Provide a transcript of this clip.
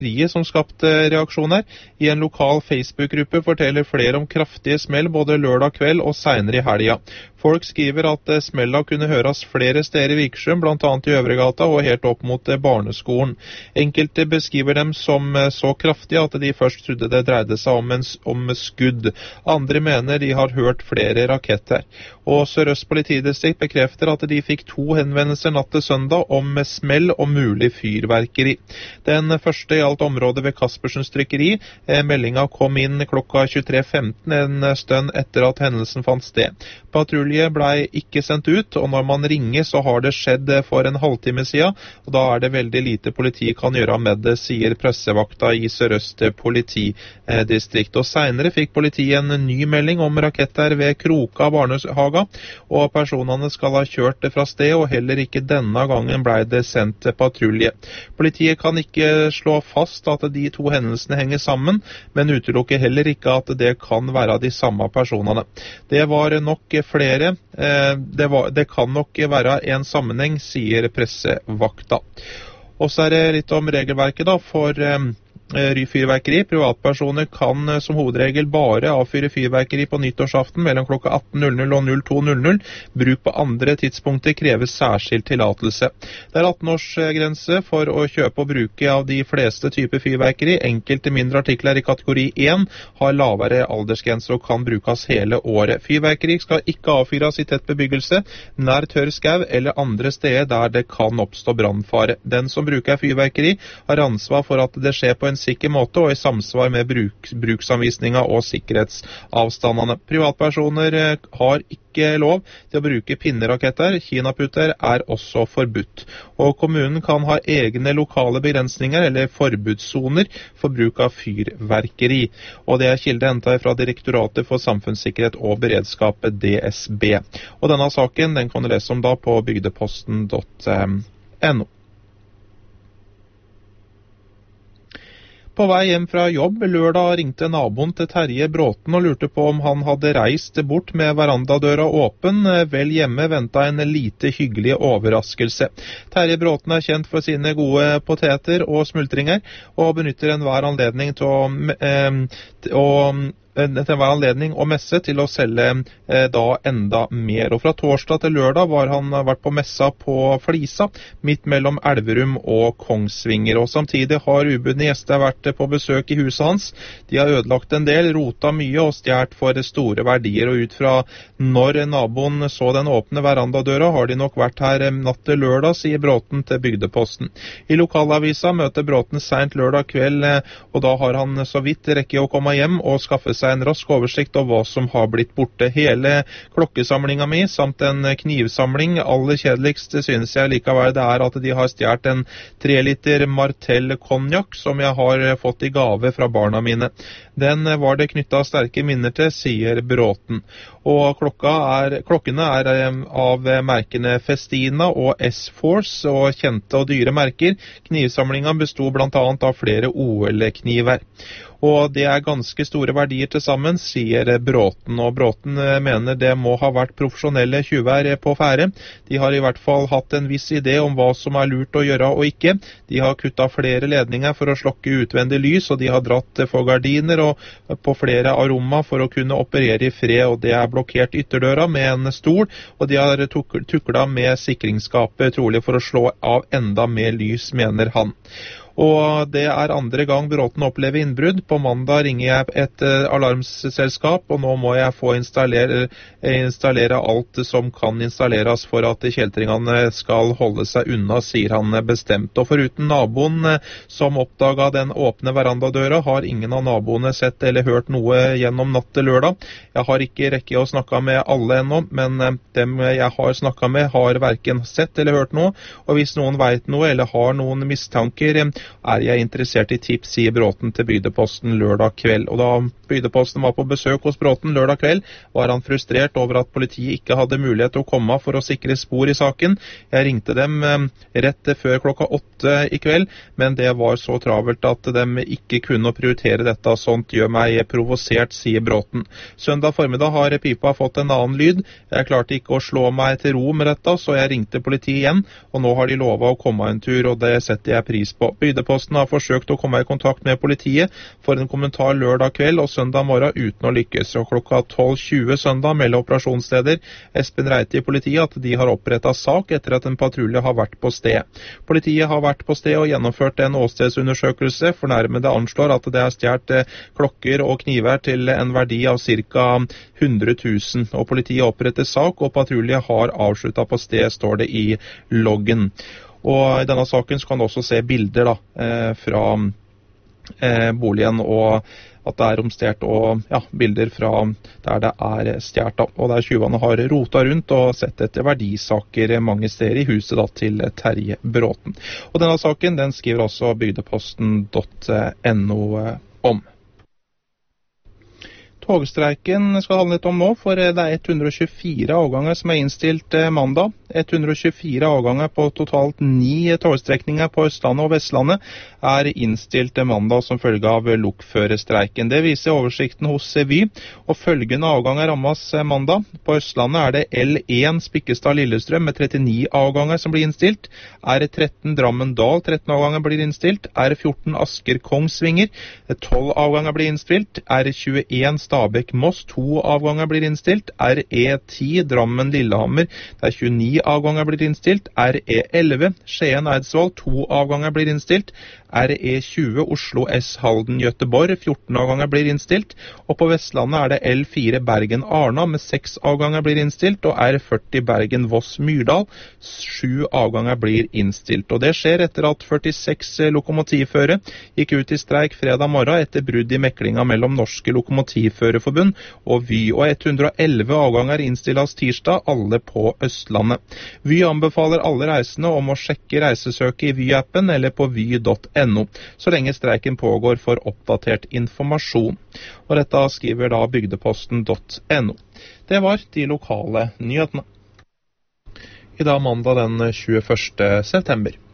som skapte reaksjoner. I en lokal Facebook-gruppe forteller flere om kraftige smell både lørdag kveld og senere i helga. Folk skriver at smella kunne høres flere steder i Vikersund, blant annet i Øvregata og helt opp mot barneskolen. Enkelte beskriver dem som så kraftige at de først trodde det dreide seg om skudd. Andre mener de har hørt flere raketter. Og Sør-Øst politidistrikt bekrefter at de fikk 2 henvendelser natt til søndag om smell og mulig fyrverkeri. Den første gjaldt området ved Kaspersens trykkeri. Meldinga kom inn klokka 23.15, en stund etter at hendelsen fant sted. Patrulje ble ikke sendt ut, og når man ringer så har det skjedd for en halvtime siden, og da er det veldig lite politi kan gjøre med det, sier pressevakta i Sør-Øst politidistrikt. Og senere fikk politiet en ny melding om raketter ved Kroka barnehaga, og personene skal ha kjørt fra sted, og heller ikke denne gangen ble det sendt patrulje. Politiet kan ikke slå fast at de 2 hendelsene henger sammen, men utelukker heller ikke at det kan være de samme personene. Det var nok flere. Det kan nok være en sammenheng, sier pressevakta. Og så er det litt om regelverket da, for fyrverkeri. Privatpersoner kan som hovedregel bare avfyre fyrverkeri på nyttårsaften mellom klokka 18.00 og 02.00. Bruk på andre tidspunkter krever særskilt tillatelse. Det er 18-årsgrense for å kjøpe og bruke av de fleste typer fyrverkeri. Enkelte mindre artikler i kategori 1 har lavere aldersgrense og kan brukes hele året. Fyrverkeri skal ikke avfyres i tett bebyggelse, nær tørr skau eller andre steder der det kan oppstå brannfare. Den som bruker fyrverkeri har ansvar for at det skjer på en sikker måte og i samsvar med bruksanvisninger og sikkerhetsavstandene. Privatpersoner har ikke lov til å bruke pinneraketter. Kinaputter er også forbudt. Og kommunen kan ha egne lokale begrensninger eller forbudssoner for bruk av fyrverkeri. Og det er kilde hentet fra Direktoratet for samfunnssikkerhet og beredskap, DSB. Og denne saken den kan du lese om da på bygdeposten.no. På vei hjem fra jobb lørdag ringte naboen til Terje Bråten og lurte på om han hadde reist bort med verandadøra åpen. Vel hjemme ventet en lite hyggelig overraskelse. Terje Bråten er kjent for sine gode poteter og smultringer, og benytter enhver anledning og messe til å selge da enda mer. Og fra torsdag til lørdag var han vært på messa på Flisa, midt mellom Elverum og Kongsvinger. Og samtidig har ubudne gjester vært på besøk i huset hans. De har ødelagt en del, rota mye og stjert for store verdier. Og ut fra når naboen så den åpne verandadøra, har de nok vært her natt til lørdag, sier Bråten til Bygdeposten. I lokalavisa møter Bråten sent lørdag kveld, og da har han så vidt rekke å komme hjem og skaffe seg en rask oversikt av hva som har blitt borte. Hele klokkesamlinga mi, samt en knivsamling. Aller kjedeligst synes jeg likevel det er at de har stjert en 3 liter Martell konjakk som jeg har fått i gave fra barna mine. Den var det knyttet sterke minner til, sier Bråten. Og klokkene er av merkene Festina og S-Force og kjente og dyre merker. Knivsamlinga bestod blant annet av flere OL-kniver. Og det er ganske store verdier til sammen, sier Bråten. Og Bråten mener det må ha vært profesjonelle tjuver på ferde. De har i hvert fall hatt en viss idé om hva som er lurt å gjøre og ikke. De har kuttet flere ledninger for å slokke utvendig lys, og de har dratt for gardiner og på flere aroma for å kunne operere i fred, og det er blokkert ytterdøra med en stol, og de har tuklet med sikringsskapet, trolig for å slå av enda mer lys, mener han. Og det er andre gang Bråten opplever innbrudd. På mandag ringer jeg et alarmselskap, og nå må jeg få installere alt som kan installeres for at kjeltringene skal holde seg unna, sier han bestemt. Og foruten naboen som oppdaget den åpne verandadøra, har ingen av naboene sett eller hørt noe gjennom natt til lørdag. Jeg har ikke rekke å snakke med alle ennå, men dem jeg har snakket med har hverken sett eller hørt noe, og hvis noen vet noe eller har noen mistanker, er jeg interessert i tips, sier Bråten til Bygdeposten lørdag kveld. Og da Bygdeposten var på besøk hos Bråten lørdag kveld, var han frustrert over at politiet ikke hadde mulighet til å komme for å sikre spor i saken. Jeg ringte dem rett før klokka 8 i kveld, men det var så travelt at de ikke kunne prioritere dette. Sånt gjør meg provosert, sier Bråten. Søndag formiddag har pipa fått en annen lyd. Jeg klarte ikke å slå meg til ro med dette, så jeg ringte politiet igjen, og nå har de lovet å komme en tur, og det setter jeg pris på. Bygdeposten har forsøkt å komme i kontakt med politiet for en kommentar lørdag kveld og søndag morgen uten å lykkes. Og klokka 12:20 søndag melder operasjonsleder Espen Reite i politiet at de har opprettet sak etter at en patrulje har vært på sted. Politiet har vært på sted og gjennomført en åstedsundersøkelse. Fornærmede anslår at det er stjålet klokker og kniver til en verdi av ca. 100 000. Og politiet oppretter sak, og patrulje har avsluttet på sted, står det i loggen. Og i denne saken så kan du også se bilder fra boligen, og at det er romstert, og bilder fra der det er stjert. Og der tjuvene har rotet rundt og sett etter verdisaker mange steder i huset til Terje Bråten. Og denne saken den skriver også bygdeposten.no om. Togstreiken skal handle litt om nå, for det er 124 avganger som er innstilt mandag. 124 avganger på totalt 9 togstrekninger på Østlandet og Vestlandet er innstilt mandag som følge av lokførerstreiken. Det viser oversikten hos Vy, og følgende avganger rammes mandag. På Østlandet er det L1 Spikkestad-Lillestrøm med 39 avganger som blir innstilt. R13 Drammen-Dal 13 avganger blir innstilt. R14 Asker-Kongsvinger 12 avganger blir innstilt. R21 Stabekk-Moss 2 avganger blir innstilt. RE10 Drammen-Lillehammer det er 29 avganger blir innstilt. RE11 Skien-Eidsvoll 2 avganger blir innstilt. RE20 Oslo S Halden Göteborg 14 avganger blir innstilt. Og på Vestlandet er det L4 Bergen-Arna med 6 avganger blir innstilt. Og R40 Bergen-Voss-Myrdal 7 avganger blir innstilt. Og det skjer etter at 46 lokomotivførere gikk ut i streik fredag morgen etter brudd i meklinga mellom Norske Lokomotivførerforbund og Vy. Og 111 avganger innstilles tirsdag, alle på Østlandet. Vy anbefaler alle reisende om å sjekke reisesøket i Vy-appen eller på vy.no, så lenge streiken pågår for oppdatert informasjon. Og dette skriver da bygdeposten.no. Det var de lokale nyhetene. I dag mandag den 21. september.